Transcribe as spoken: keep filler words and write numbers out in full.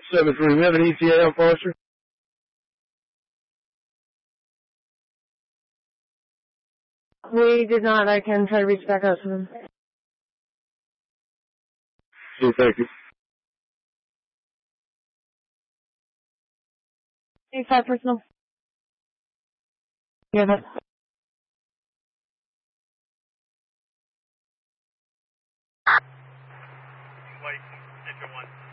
seven three, we have an E T A on Foster. We did not. I can try to reach back out to them. Okay, thank you. Eight five personal. Yeah, that's... Wait, Central one.